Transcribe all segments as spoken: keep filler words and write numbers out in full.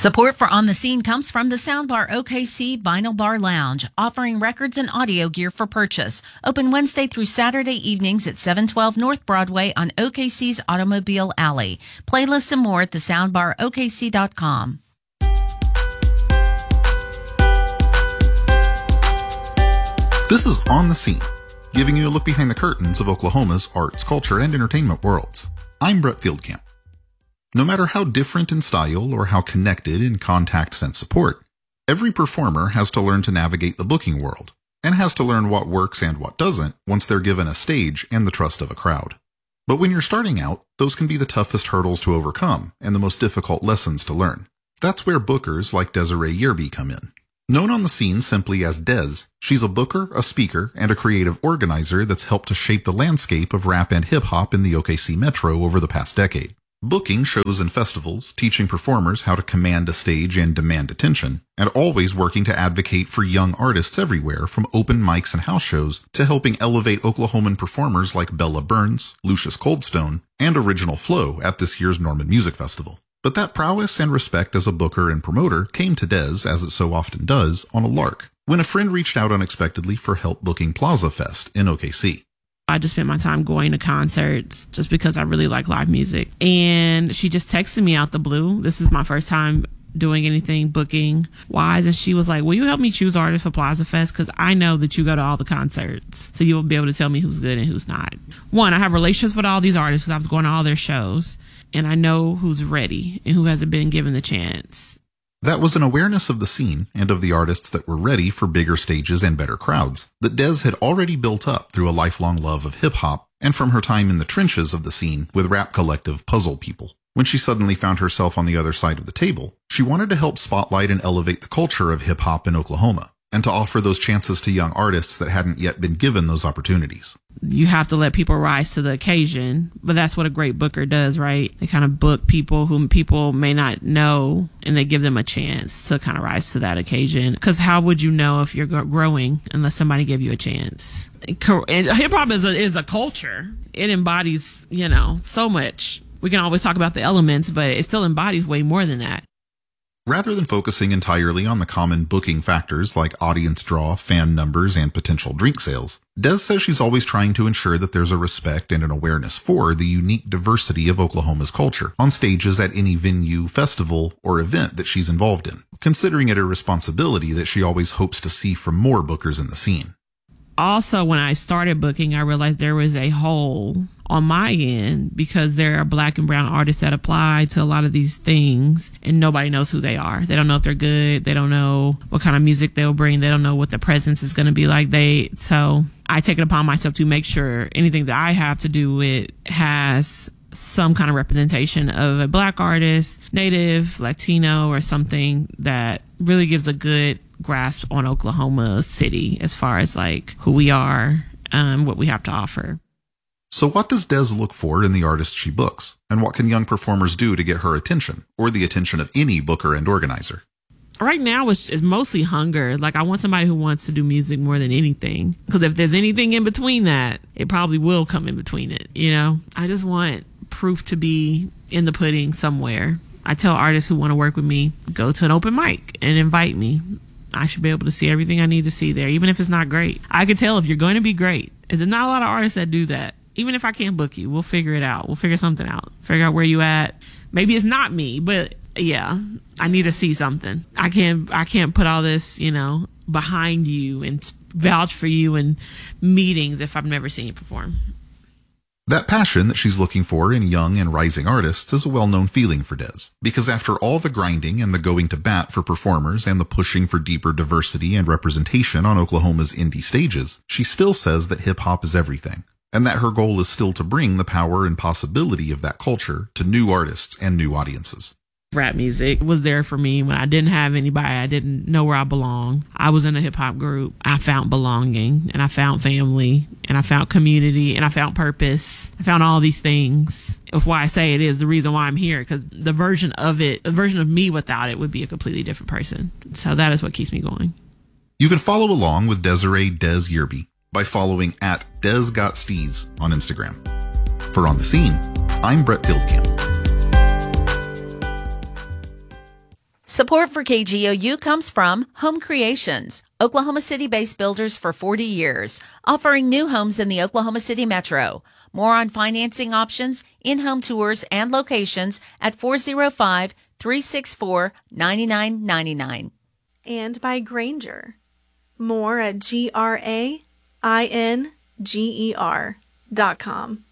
Support for On the Scene comes from the Soundbar O K C Vinyl Bar Lounge, offering records and audio gear for purchase. Open Wednesday through Saturday evenings at seven twelve North Broadway on O K C's Automobile Alley. Playlists and more at the soundbar O K C dot com. This is On the Scene, giving you a look behind the curtains of Oklahoma's arts, culture, and entertainment worlds. I'm Brett Fieldcamp. No matter how different in style or how connected in contact sense support, every performer has to learn to navigate the booking world and has to learn what works and what doesn't once they're given a stage and the trust of a crowd. But when you're starting out, those can be the toughest hurdles to overcome and the most difficult lessons to learn. That's where bookers like Desiree Yerby come in. Known on the scene simply as Des, she's a booker, a speaker, and a creative organizer that's helped to shape the landscape of rap and hip-hop in the O K C Metro over the past decade. Booking shows and festivals, teaching performers how to command a stage and demand attention, and always working to advocate for young artists everywhere from open mics and house shows to helping elevate Oklahoman performers like Bella Burns, Lucius Coldstone, and Original Flow at this year's Norman Music Festival. But that prowess and respect as a booker and promoter came to Des, as it so often does, on a lark, when a friend reached out unexpectedly for help booking Plaza Fest in O K C. I just spent my time going to concerts just because I really like live music. And she just texted me out the blue. This is my first time doing anything booking wise. And she was like, will you help me choose artists for Plaza Fest? Because I know that you go to all the concerts. So you'll be able to tell me who's good and who's not. One, I have relationships with all these artists because I was going to all their shows. And I know who's ready and who hasn't been given the chance. That was an awareness of the scene and of the artists that were ready for bigger stages and better crowds that Des had already built up through a lifelong love of hip-hop and from her time in the trenches of the scene with rap collective Puzzle People. When she suddenly found herself on the other side of the table, she wanted to help spotlight and elevate the culture of hip-hop in Oklahoma and to offer those chances to young artists that hadn't yet been given those opportunities. You have to let people rise to the occasion, but that's what a great booker does, right? They kind of book people whom people may not know, and they give them a chance to kind of rise to that occasion. Because how would you know if you're growing unless somebody gave you a chance? And hip hop is a, is a culture. It embodies, you know, so much. We can always talk about the elements, but it still embodies way more than that. Rather than focusing entirely on the common booking factors like audience draw, fan numbers, and potential drink sales, Des says she's always trying to ensure that there's a respect and an awareness for the unique diversity of Oklahoma's culture on stages at any venue, festival, or event that she's involved in, considering it a responsibility that she always hopes to see from more bookers in the scene. Also, when I started booking, I realized there was a hole on my end because there are black and brown artists that apply to a lot of these things and nobody knows who they are. They don't know if they're good. They don't know what kind of music they'll bring. They don't know what the presence is going to be like. They so I take it upon myself to make sure anything that I have to do with has some kind of representation of a black artist, native, Latino, or something that really gives a good grasp on Oklahoma City as far as like who we are, um, what we have to offer. So what does Des look for in the artists she books? And what can young performers do to get her attention, or the attention of any booker and organizer? Right now, it's, it's mostly hunger. Like, I want somebody who wants to do music more than anything. Because if there's anything in between that, it probably will come in between it, you know? I just want proof to be in the pudding somewhere. I tell artists who want to work with me, go to an open mic and invite me. I should be able to see everything I need to see there, even if it's not great. I could tell if you're going to be great. There's not a lot of artists that do that. Even if I can't book you, we'll figure it out. We'll figure something out. Figure out where you at. Maybe it's not me, but yeah, I need to see something. I can't, I can't put all this, you know, behind you and vouch for you in meetings if I've never seen you perform. That passion that she's looking for in young and rising artists is a well-known feeling for Des, because after all the grinding and the going to bat for performers and the pushing for deeper diversity and representation on Oklahoma's indie stages, she still says that hip-hop is everything, and that her goal is still to bring the power and possibility of that culture to new artists and new audiences. Rap music was there for me when I didn't have anybody. I didn't know where I belonged. I was in a hip hop group. I found belonging, and I found family, and I found community, and I found purpose. I found all these things. Of why I say it is the reason why I'm here, because the version of it, the version of me without it would be a completely different person. So that is what keeps me going. You can follow along with Desiree Des Yerby by following at Des Got Steez on Instagram. For On the Scene, I'm Brett Fieldcamp. Support for K G O U comes from Home Creations, Oklahoma City-based builders for forty years, offering new homes in the Oklahoma City metro. More on financing options, in-home tours, and locations at four oh five, three six four, nine nine nine nine. And by Grainger. More at G R A I N G E R dot com.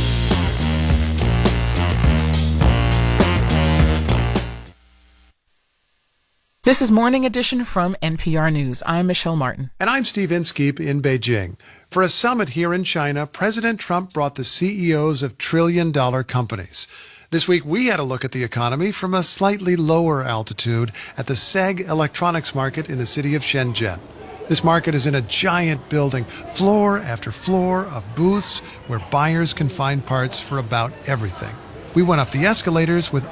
This is Morning Edition from N P R News. I'm Michelle Martin. And I'm Steve Inskeep in Beijing. For a summit here in China, President Trump brought the C E Os of trillion-dollar companies. This week, we had a look at the economy from a slightly lower altitude at the S E G Electronics Market in the city of Shenzhen. This market is in a giant building, floor after floor of booths where buyers can find parts for about everything. We went up the escalators with